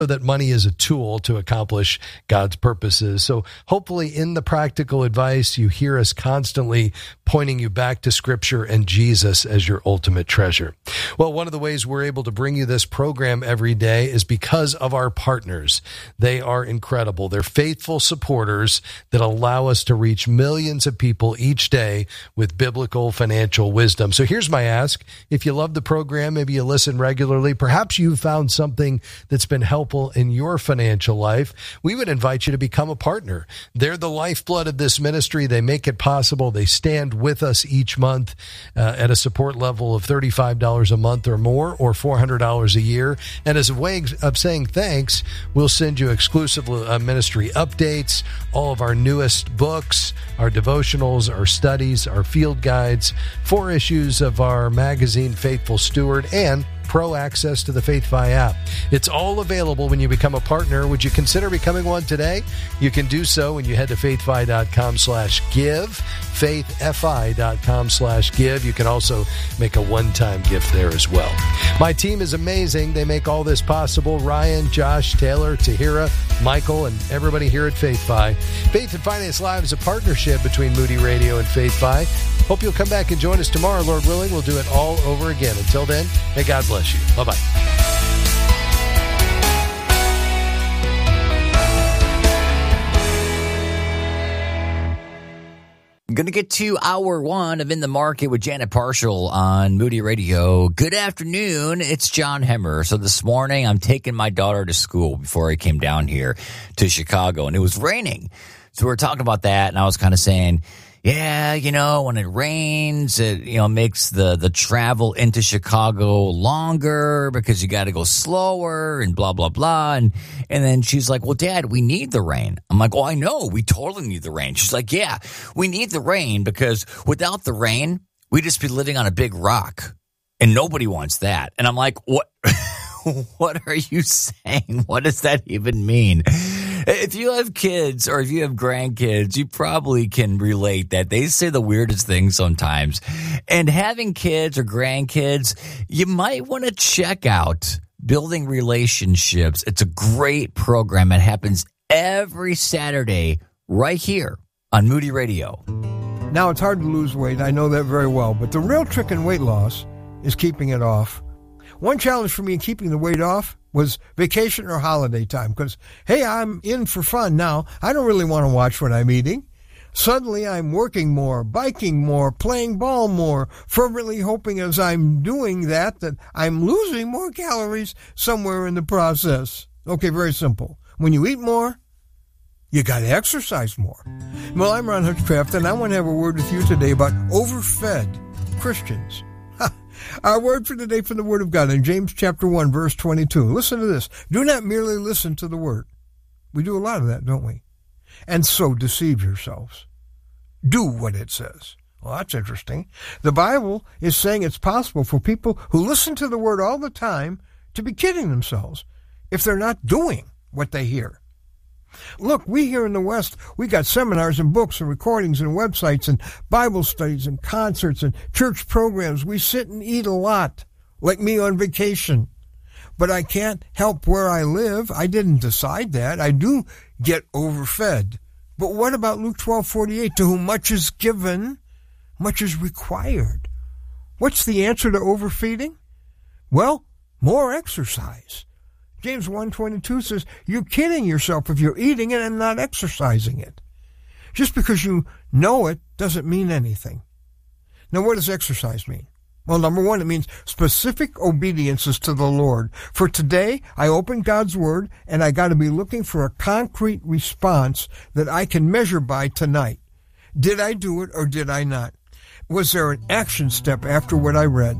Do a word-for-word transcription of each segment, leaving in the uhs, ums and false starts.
that money is a tool to accomplish God's purposes. So hopefully in the practical advice, you hear us constantly pointing you back to Scripture and Jesus as your ultimate treasure. Well, one of the ways we're able to bring you this program every day is because of our partners. They are incredible. They're faithful supporters that allow us to reach millions of people each day with biblical financial wisdom. So here's my ask. If you love the program, maybe you listen regularly, perhaps you've found something that's been helpful in your financial life, we would invite you to become a partner. They're the lifeblood of this ministry. They make it possible. They stand with us each month uh, at a support level of thirty-five dollars a month or more, or four hundred dollars a year. And as a way of saying thanks, we'll send you exclusive uh, ministry updates, all of our newest books, our devotionals, our studies, our field guides, four issues of our magazine, Faithful Steward, and pro access to the FaithFi app. It's all available when you become a partner. Would you consider becoming one today? You can do so when you head to faithfi.com slash give, faithfi.com slash give. You can also make a one-time gift there as well. My team is amazing. They make all this possible. Ryan, Josh, Taylor, Tahira, Michael, and everybody here at FaithFi. Faith and Finance Live is a partnership between Moody Radio and FaithFi. Hope you'll come back and join us tomorrow, Lord willing. We'll do it all over again. Until then, may God bless you. Bye-bye. I'm going to get to hour one of In the Market with Janet Parshall on Moody Radio. Good afternoon. It's John Hemmer. So this morning, I'm taking my daughter to school before I came down here to Chicago, and it was raining. So we were talking about that, and I was kind of saying, yeah, you know, when it rains, it, you know, makes the, the travel into Chicago longer because you got to go slower and blah, blah, blah. And, and then she's like, well, Dad, we need the rain. I'm like, oh, I know. We totally need the rain. She's like, yeah, we need the rain because without the rain, we'd just be living on a big rock and nobody wants that. And I'm like, what? What are you saying? What does that even mean? If you have kids or if you have grandkids, you probably can relate that they say the weirdest things sometimes. And having kids or grandkids, you might want to check out Building Relationships. It's a great program. It happens every Saturday right here on Moody Radio. Now, it's hard to lose weight. I know that very well. But the real trick in weight loss is keeping it off. One challenge for me in keeping the weight off was vacation or holiday time because, hey, I'm in for fun now. I don't really want to watch what I'm eating. Suddenly I'm working more, biking more, playing ball more, fervently hoping as I'm doing that that I'm losing more calories somewhere in the process. Okay, very simple. When you eat more, you got to exercise more. Well, I'm Ron Hutchcraft, and I want to have a word with you today about overfed Christians. Our word for today from the Word of God in James chapter one, verse twenty-two. Listen to this. Do not merely listen to the Word. We do a lot of that, don't we? And so deceive yourselves. Do what it says. Well, that's interesting. The Bible is saying it's possible for people who listen to the Word all the time to be kidding themselves if they're not doing what they hear. Look, we here in the West, we got seminars and books and recordings and websites and Bible studies and concerts and church programs. We sit and eat a lot, like me on vacation. But I can't help where I live. I didn't decide that. I do get overfed. But what about Luke twelve forty-eight? To whom much is given, much is required. What's the answer to overfeeding? Well, more exercise. James one twenty-two says, you're kidding yourself if you're eating it and not exercising it. Just because you know it doesn't mean anything. Now, what does exercise mean? Well, number one, it means specific obediences to the Lord. For today, I open God's Word, and I got to be looking for a concrete response that I can measure by tonight. Did I do it or did I not? Was there an action step after what I read?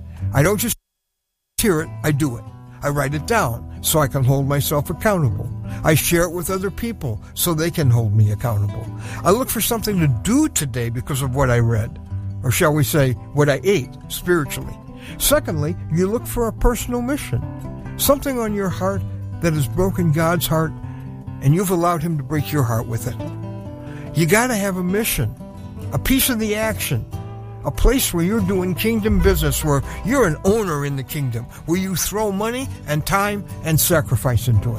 I don't just hear it, I do it. I write it down so I can hold myself accountable. I share it with other people so they can hold me accountable. I look for something to do today because of what I read, or shall we say, what I ate spiritually. Secondly, you look for a personal mission, something on your heart that has broken God's heart, and you've allowed Him to break your heart with it. You got to have a mission, a piece of the action. a place where you're doing kingdom business, where you're an owner in the kingdom, where you throw money and time and sacrifice into it.